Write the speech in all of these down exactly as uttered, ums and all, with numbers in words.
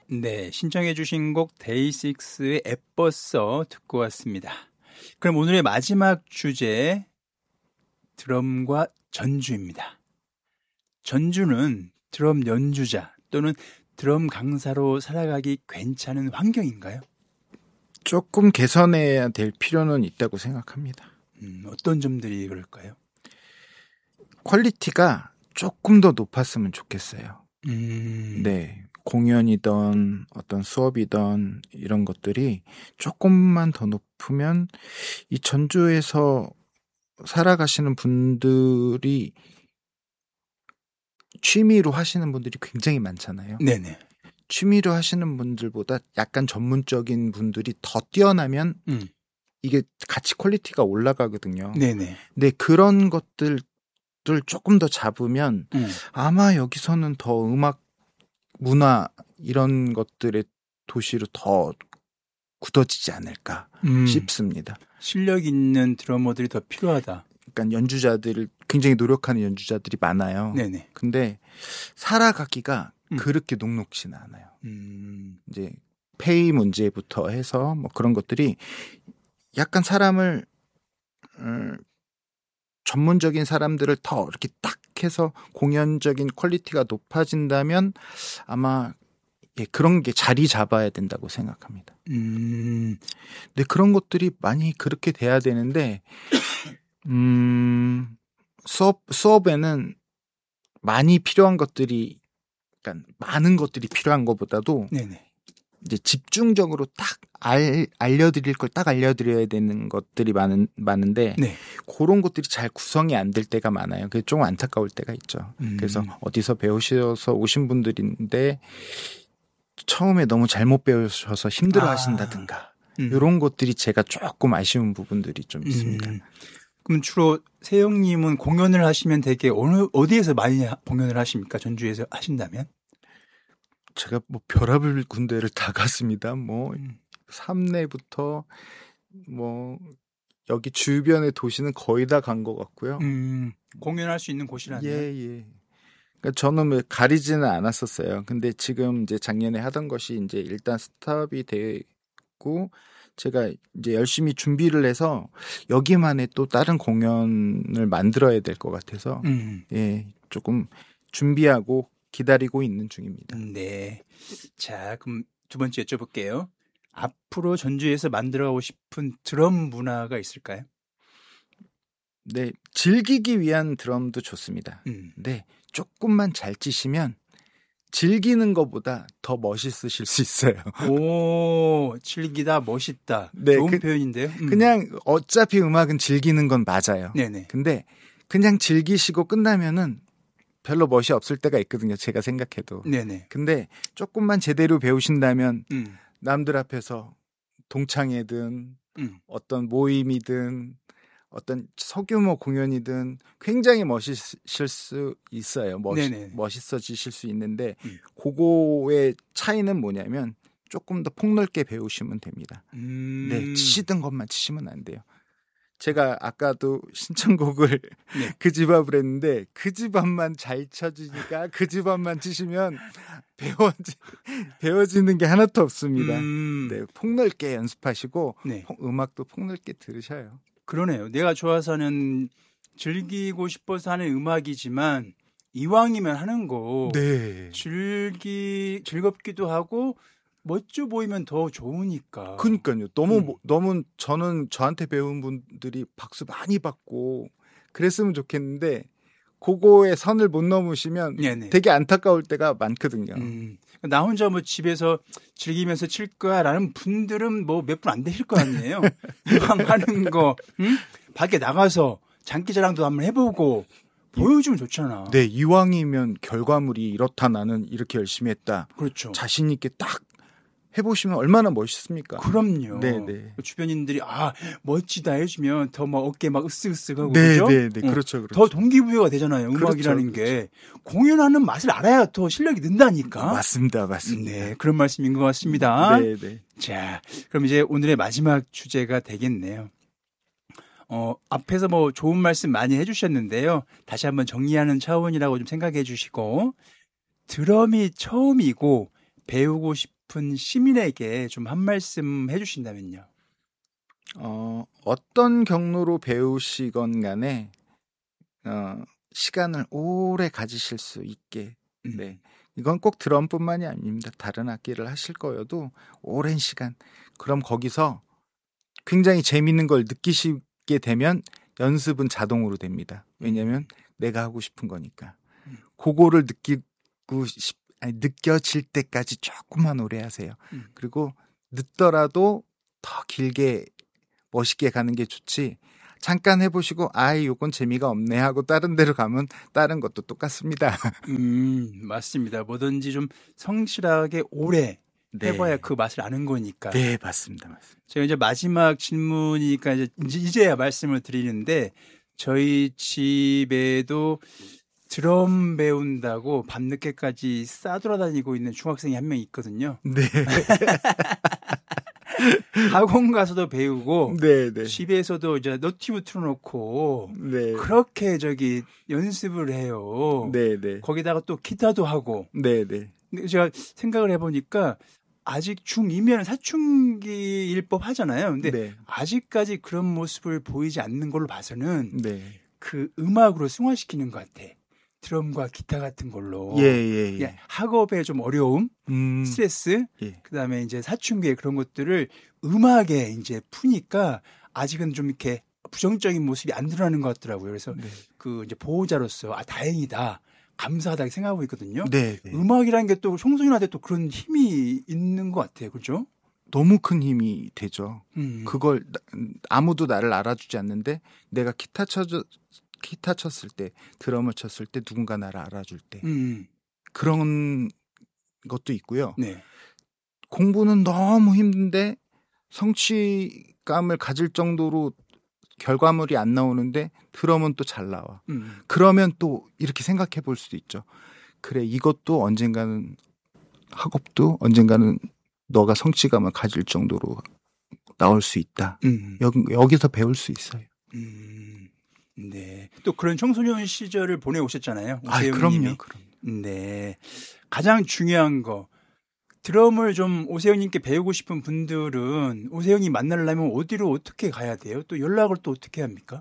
네, 신청해 주신 곡 데이식스의 애버써 듣고 왔습니다. 그럼 오늘의 마지막 주제 드럼과 전주입니다. 전주는 드럼 연주자 또는 드럼 강사로 살아가기 괜찮은 환경인가요? 조금 개선해야 될 필요는 있다고 생각합니다. 음, 어떤 점들이 그럴까요? 퀄리티가 조금 더 높았으면 좋겠어요. 음. 네. 공연이든 어떤 수업이든 이런 것들이 조금만 더 높으면 이 전주에서 살아가시는 분들이 취미로 하시는 분들이 굉장히 많잖아요. 네네. 취미로 하시는 분들보다 약간 전문적인 분들이 더 뛰어나면 음. 이게 같이 퀄리티가 올라가거든요. 네네. 근데 그런 것들을 조금 더 잡으면 음. 아마 여기서는 더 음악 문화 이런 것들의 도시로 더 굳어지지 않을까 음. 싶습니다. 실력 있는 드러머들이 더 필요하다. 그러니까 연주자들 굉장히 노력하는 연주자들이 많아요. 네네. 근데 살아가기가 음. 그렇게 녹록지는 않아요. 음. 이제 페이 문제부터 해서 뭐 그런 것들이 약간 사람을 음, 전문적인 사람들을 더 이렇게 딱 해서 공연적인 퀄리티가 높아진다면 아마 예, 그런 게 자리 잡아야 된다고 생각합니다. 음. 근데 그런 것들이 많이 그렇게 돼야 되는데 음, 수업 수업에는 많이 필요한 것들이 그러니까 많은 것들이 필요한 것보다도 네네. 이제 집중적으로 딱 알, 알려드릴 걸 딱 알려드려야 되는 것들이 많은, 많은데, 네. 그런 것들이 잘 구성이 안 될 때가 많아요. 그게 좀 안타까울 때가 있죠. 음. 그래서 어디서 배우셔서 오신 분들인데, 처음에 너무 잘못 배우셔서 힘들어 아. 하신다든가, 음. 이런 것들이 제가 조금 아쉬운 부분들이 좀 있습니다. 음. 그럼 주로 세영님은 공연을 하시면 되게 어느, 어디에서 많이 공연을 하십니까? 전주에서 하신다면? 제가 뭐 별의별 군데를 다 갔습니다. 뭐 음. 삼내부터 뭐 여기 주변의 도시는 거의 다 간 것 같고요. 음, 공연할 수 있는 곳이라면. 예, 예. 그러니까 저는 뭐 가리지는 않았었어요. 근데 지금 이제 작년에 하던 것이 이제 일단 스탑이 되고 제가 이제 열심히 준비를 해서 여기만의 또 다른 공연을 만들어야 될 것 같아서 음. 예, 조금 준비하고 기다리고 있는 중입니다. 네. 자, 그럼 두 번째 여쭤볼게요. 앞으로 전주에서 만들어가고 싶은 드럼 문화가 있을까요? 네, 즐기기 위한 드럼도 좋습니다. 음. 근데 조금만 잘 치시면 즐기는 것보다 더 멋있으실 수 있어요. 오, 즐기다, 멋있다. 네, 좋은 그, 표현인데요. 음. 그냥 어차피 음악은 즐기는 건 맞아요. 네네. 근데 그냥 즐기시고 끝나면은 별로 멋이 없을 때가 있거든요. 제가 생각해도. 네네. 근데 조금만 제대로 배우신다면 음. 남들 앞에서 동창회든 음. 어떤 모임이든 어떤 소규모 공연이든 굉장히 멋있을 수 있어요. 멋, 네네. 멋있어지실 수 있는데 음. 그거의 차이는 뭐냐면 조금 더 폭넓게 배우시면 됩니다. 음. 네, 치시던 것만 치시면 안 돼요. 제가 아까도 신청곡을 네. 그 집 앞을 했는데 그 집 앞만 잘 쳐주니까 그 집 앞만 치시면 배워지, 배워지는 게 하나도 없습니다. 음. 네, 폭넓게 연습하시고 네. 폭, 음악도 폭넓게 들으셔요. 그러네요. 내가 좋아서 하는 즐기고 싶어서 하는 음악이지만 이왕이면 하는 거 네. 즐기 즐겁기도 하고 멋져 보이면 더 좋으니까. 그러니까요. 너무 음. 너무 저는 저한테 배운 분들이 박수 많이 받고 그랬으면 좋겠는데 그거의 선을 못 넘으시면 네네. 되게 안타까울 때가 많거든요. 음. 나 혼자 뭐 집에서 즐기면서 칠 거야라는 분들은 뭐 몇 분 안 되실 거 아니에요. 이왕 하는 거, 응? 밖에 나가서 장기자랑도 한번 해보고 보여주면 좋잖아. 네, 이왕이면 결과물이 이렇다 나는 이렇게 열심히 했다. 그렇죠. 자신 있게 딱 해보시면 얼마나 멋있습니까? 그럼요. 네네. 주변인들이 아 멋지다 해주면 더 막 어깨 막 으쓱으쓱하고 네, 그죠? 네, 네, 응. 그렇죠, 그렇죠. 더 동기부여가 되잖아요. 음악이라는 그렇죠, 게 공연하는 맛을 알아야 더 실력이 는다니까. 맞습니다, 맞습니다. 네, 그런 말씀인 것 같습니다. 네, 네. 자, 그럼 이제 오늘의 마지막 주제가 되겠네요. 어, 앞에서 뭐 좋은 말씀 많이 해주셨는데요. 다시 한번 정리하는 차원이라고 좀 생각해 주시고, 드럼이 처음이고 배우고 싶 싶은 시민에게 좀 한 말씀 해주신다면요. 어, 어떤 경로로 배우시건 간에 어, 시간을 오래 가지실 수 있게 음. 네. 이건 꼭 드럼뿐만이 아닙니다. 다른 악기를 하실 거여도 오랜 시간 그럼 거기서 굉장히 재밌는 걸 느끼시게 되면 연습은 자동으로 됩니다. 왜냐하면 음. 내가 하고 싶은 거니까. 음. 그거를 느끼고 싶, 아니, 느껴질 때까지 조금만 오래 하세요. 음. 그리고 늦더라도 더 길게 멋있게 가는 게 좋지. 잠깐 해보시고 아이 요건 재미가 없네 하고 다른 데로 가면 다른 것도 똑같습니다. 음 맞습니다. 뭐든지 좀 성실하게 오래 네. 해봐야 그 맛을 아는 거니까. 네 맞습니다. 맞습니다. 제가 이제 마지막 질문이니까 이제 이제야 말씀을 드리는데 저희 집에도 드럼 배운다고 밤늦게까지 싸돌아다니고 있는 중학생이 한 명 있거든요. 네. 학원 가서도 배우고 네, 네. 집에서도 이제 너튜브 틀어놓고 네. 그렇게 저기 연습을 해요. 네, 네. 거기다가 또 기타도 하고. 네, 네. 근데 제가 생각을 해보니까 아직 중이면 사춘기일 법 하잖아요. 근데 네. 아직까지 그런 모습을 보이지 않는 걸로 봐서는 네. 그 음악으로 승화시키는 것 같아. 드럼과 기타 같은 걸로. 예, 예, 예. 학업에 좀 어려움, 음. 스트레스, 예. 그 다음에 이제 사춘기의 그런 것들을 음악에 이제 푸니까 아직은 좀 이렇게 부정적인 모습이 안 드러나는 것 같더라고요. 그래서 네. 그 이제 보호자로서 아, 다행이다. 감사하다고 생각하고 있거든요. 네, 네. 음악이라는 게 또 청소년한테 또 그런 힘이 있는 것 같아요. 그렇죠? 너무 큰 힘이 되죠. 음. 그걸 아무도 나를 알아주지 않는데 내가 기타 쳐줘 기타 쳤을 때, 드럼을 쳤을 때 누군가 나를 알아줄 때 음. 그런 것도 있고요. 네. 공부는 너무 힘든데 성취감을 가질 정도로 결과물이 안 나오는데 드럼은 또 잘 나와. 음. 그러면 또 이렇게 생각해 볼 수도 있죠. 그래, 이것도 언젠가는 학업도 언젠가는 너가 성취감을 가질 정도로 나올 수 있다. 음. 여, 여기서 배울 수 있어요. 음. 네. 또 그런 청소년 시절을 보내오셨잖아요. 아, 그럼요. 그럼. 네. 가장 중요한 거. 드럼을 좀 오세영님께 배우고 싶은 분들은 오세영이 만나려면 어디로 어떻게 가야 돼요? 또 연락을 또 어떻게 합니까?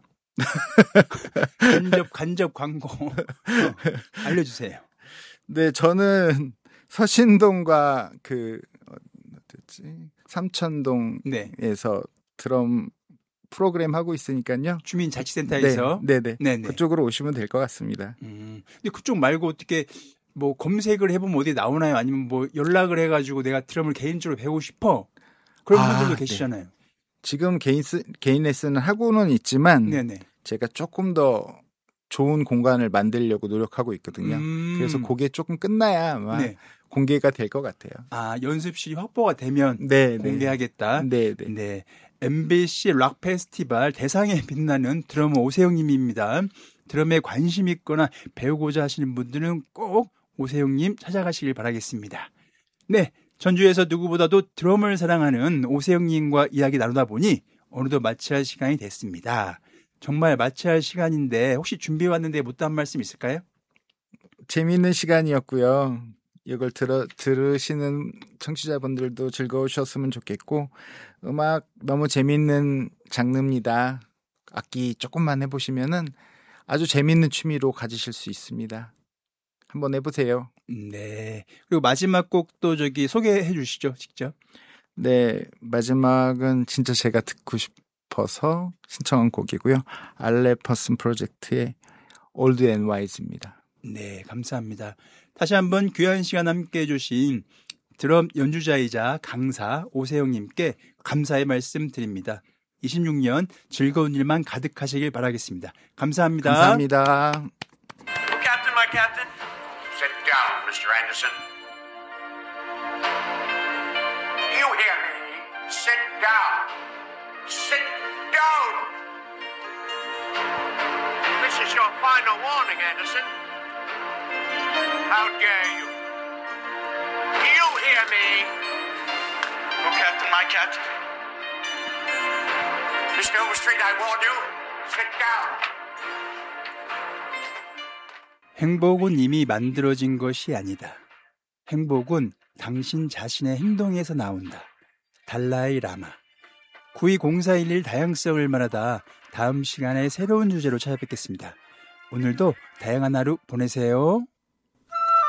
간접, 간접 광고. 어, 알려주세요. 네, 저는 서신동과 그, 어땠지? 삼천동에서 네. 드럼 프로그램 하고 있으니까요. 주민자치센터에서. 네, 네, 네. 그쪽으로 오시면 될 것 같습니다. 음. 근데 그쪽 말고 어떻게 뭐 검색을 해보면 어디 나오나요? 아니면 뭐 연락을 해가지고 내가 드럼을 개인적으로 배우고 싶어. 그런 아, 분들도 계시잖아요. 네. 지금 개인 스, 개인 레슨을 하고는 있지만 네네. 제가 조금 더 좋은 공간을 만들려고 노력하고 있거든요. 음. 그래서 그게 조금 끝나야 아마 네. 공개가 될 것 같아요. 아, 연습실이 확보가 되면 네, 공개하겠다. 네, 네. 네. 엠비씨 락 페스티벌 대상에 빛나는 드러머 오세영님입니다. 드럼에 관심 있거나 배우고자 하시는 분들은 꼭 오세영님 찾아가시길 바라겠습니다. 네, 전주에서 누구보다도 드럼을 사랑하는 오세영님과 이야기 나누다 보니 어느덧 마쳐야 할 시간이 됐습니다. 정말 마쳐야 할 시간인데 혹시 준비해 왔는데 못한 말씀 있을까요? 재미있는 시간이었고요. 이걸 들어, 들으시는 청취자분들도 즐거우셨으면 좋겠고 음악 너무 재미있는 장르입니다. 악기 조금만 해보시면은 아주 재미있는 취미로 가지실 수 있습니다. 한번 해보세요. 네. 그리고 마지막 곡도 저기 소개해 주시죠, 직접. 네, 마지막은 진짜 제가 듣고 싶어서 신청한 곡이고요. 알레퍼슨 프로젝트의 Old and Wise입니다. 네, 감사합니다. 다시 한번 귀한 시간 함께 해주신 드럼 연주자이자 강사 오세영님께 감사의 말씀 드립니다. 이십육 년 즐거운 일만 가득하시길 바라겠습니다. 감사합니다. 감사합니다. Captain, my captain. Sit down, Mister Anderson. You hear me? Sit down. Sit down. This is your final warning, Anderson. How dare you? You hear me? Oh, Captain, my captain. Mister Overstreet, I warned you. Sit down. 행복은 이미 만들어진 것이 아니다. 행복은 당신 자신의 행동에서 나온다. 달라이 라마. 구이공사일일 다양성을 말하다 다음 시간에 새로운 주제로 찾아뵙겠습니다. 오늘도 다양한 하루 보내세요.